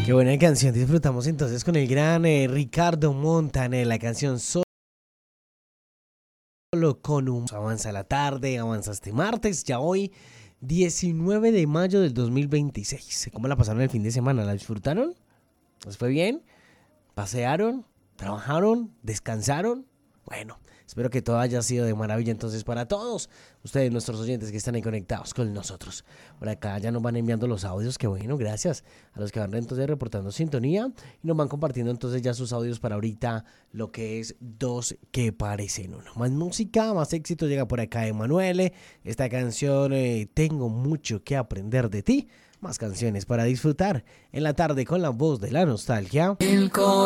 Qué buena canción. Disfrutamos entonces con el gran Ricardo Montaner. La canción Solo con un... Avanza la tarde, avanza este martes. Ya hoy, 19 de mayo del 2026. ¿Cómo la pasaron el fin de semana? ¿La disfrutaron? ¿Les fue bien? ¿Pasearon? ¿Trabajaron? ¿Descansaron? Bueno, espero que todo haya sido de maravilla entonces para todos ustedes, nuestros oyentes que están ahí conectados con nosotros. Por acá ya nos van enviando los audios, que bueno, gracias a los que van entonces reportando sintonía y nos van compartiendo entonces ya sus audios para ahorita lo que es Dos que parecen uno. Más música, más éxito llega por acá Emanuele. Esta canción, Tengo mucho que aprender de ti. Más canciones para disfrutar en la tarde con la voz de la nostalgia.